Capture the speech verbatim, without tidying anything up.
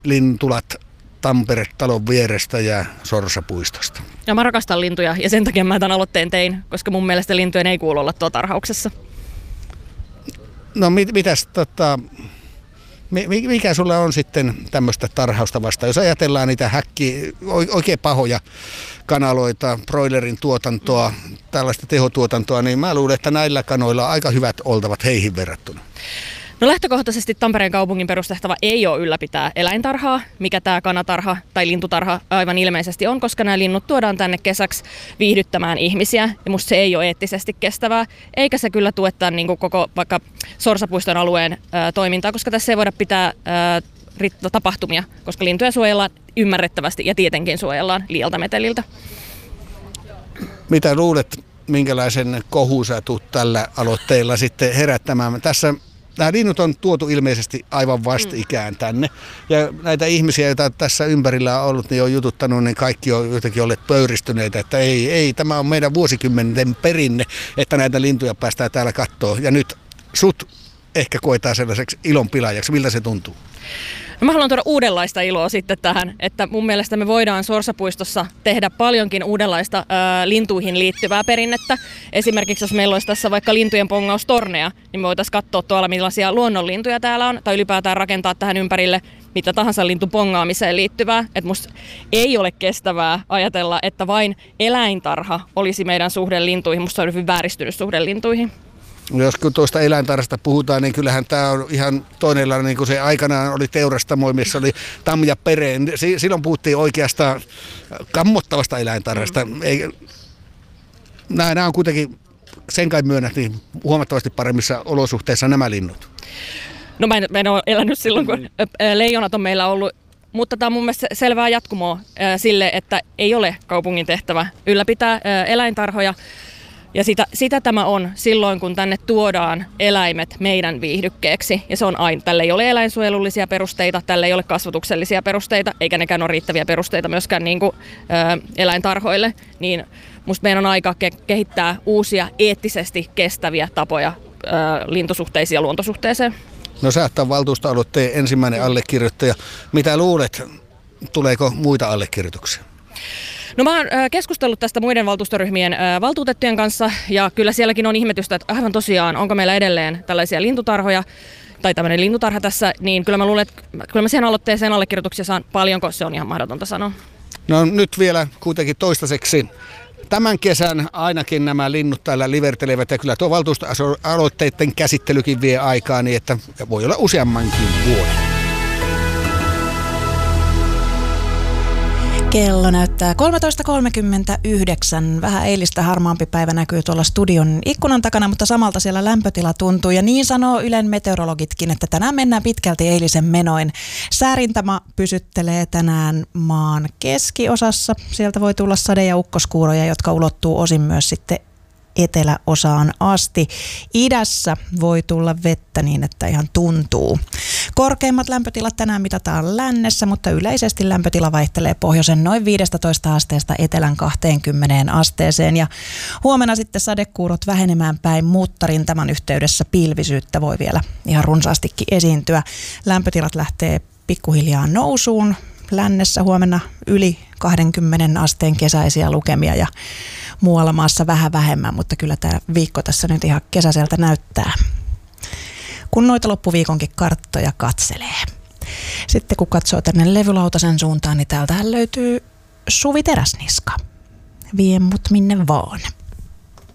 lintulat Tampere-talon vierestä ja Sorsapuistosta. Ja mä rakastan lintuja ja sen takia mä tämän aloitteen tein, koska mun mielestä lintujen ei kuulu olla tuo tarhauksessa. No mit, mitäs tota, mikä sulla on sitten tämmöistä tarhausta vastaan? Jos ajatellaan niitä häkki, oikein pahoja kanaloita, broilerin tuotantoa, tällaista tehotuotantoa, niin mä luulen, että näillä kanoilla on aika hyvät oltavat heihin verrattuna. No lähtökohtaisesti Tampereen kaupungin perustehtävä ei ole ylläpitää eläintarhaa, mikä tämä kanatarha tai lintutarha aivan ilmeisesti on, koska nämä linnut tuodaan tänne kesäksi viihdyttämään ihmisiä. Ja musta se ei ole eettisesti kestävää, eikä se kyllä tue tämän niin kuin koko vaikka Sorsapuiston alueen ää, toimintaa, koska tässä ei voida pitää ää, tapahtumia, koska lintuja suojellaan ymmärrettävästi ja tietenkin suojellaan liialta meteliltä. Mitä luulet, minkälaisen kohun sä tuut tällä aloitteella sitten herättämään? Tässä nämä linnut on tuotu ilmeisesti aivan vastikään tänne. Ja näitä ihmisiä, joita tässä ympärillä on ollut, niin on jututtanut, niin kaikki on jotenkin olleet pöyristyneitä, että ei, ei, tämä on meidän vuosikymmenten perinne, että näitä lintuja päästään täällä katsoa. Ja nyt sut ehkä koetaan sellaiseksi ilonpilaajaksi. Miltä se tuntuu? No mä haluan tuoda uudenlaista iloa sitten tähän, että mun mielestä me voidaan Sorsapuistossa tehdä paljonkin uudenlaista ää, lintuihin liittyvää perinnettä. Esimerkiksi jos meillä olisi tässä vaikka lintujen pongaustorneja, niin me voitaisiin katsoa tuolla millaisia luonnonlintuja täällä on, tai ylipäätään rakentaa tähän ympärille mitä tahansa lintupongaamiseen liittyvää. Että musta ei ole kestävää ajatella, että vain eläintarha olisi meidän suhde lintuihin. Musta se on hyvin vääristynyt suhde lintuihin. Jos kun tuosta eläintarhasta puhutaan, niin kyllähän tämä on ihan toinenlainen, niin kuin se aikanaan oli teurastamoja, missä oli tam ja pere. Silloin puhuttiin oikeastaan kammottavasta eläintarhasta. Ei, nämä, nämä on kuitenkin, sen kai myönnät, niin huomattavasti paremmissa olosuhteissa nämä linnut. No mä en, mä en ole elänyt silloin, kun leijonat on meillä ollut. Mutta tämä on mun mielestä selvää jatkumoa sille, että ei ole kaupungin tehtävä ylläpitää eläintarhoja. Ja sitä, sitä tämä on silloin, kun tänne tuodaan eläimet meidän viihdykkeeksi. Ja se on aina. Tällä ei ole eläinsuojelullisia perusteita, tällä ei ole kasvatuksellisia perusteita, eikä nekään ole riittäviä perusteita myöskään niin kuin, ö, eläintarhoille. Niin musta meidän on aika ke- kehittää uusia eettisesti kestäviä tapoja ö, lintusuhteisiin ja luontosuhteeseen. No sä oot valtuustoaloitteen ensimmäinen allekirjoittaja. Mitä luulet, tuleeko muita allekirjoituksia? No mä oon keskustellut tästä muiden valtuustoryhmien valtuutettujen kanssa ja kyllä sielläkin on ihmetystä, että aivan tosiaan, onko meillä edelleen tällaisia lintutarhoja tai tämmöinen lintutarha tässä, niin kyllä mä luulen, että kyllä mä siihen aloitteeseen allekirjoituksia saan paljonko, se on ihan mahdotonta sanoa. No nyt vielä kuitenkin toistaiseksi. Tämän kesän ainakin nämä linnut täällä livertelevät ja kyllä tuo valtuustoaloitteiden käsittelykin vie aikaa niin, että voi olla useammankin vuoden. Kello näyttää kolmetoista kolmekymmentäyhdeksän. Vähän eilistä harmaampi päivä näkyy tuolla studion ikkunan takana, mutta samalta siellä lämpötila tuntuu. Ja niin sanoo Ylen meteorologitkin, että tänään mennään pitkälti eilisen menoin. Säärintama pysyttelee tänään maan keskiosassa. Sieltä voi tulla sade- ja ukkoskuuroja, jotka ulottuu osin myös sitten eteläosaan asti. Idässä voi tulla vettä niin, että ihan tuntuu. Korkeimmat lämpötilat tänään mitataan lännessä, mutta yleisesti lämpötila vaihtelee pohjoisen noin viisitoista asteesta etelän kaksikymmentä asteeseen. Ja huomenna sitten sadekuurot vähenemään päin, mutta rintaman yhteydessä pilvisyyttä voi vielä ihan runsaastikin esiintyä. Lämpötilat lähtee pikkuhiljaa nousuun. Lännessä huomenna yli kaksikymmentä asteen kesäisiä lukemia ja muualla maassa vähän vähemmän, mutta kyllä tämä viikko tässä nyt ihan kesäiseltä näyttää, kun noita loppuviikonkin karttoja katselee. Sitten kun katsoo tänne levylautasen suuntaan, niin täältähän löytyy Suvi Teräsniska. Vie mut minne vaan.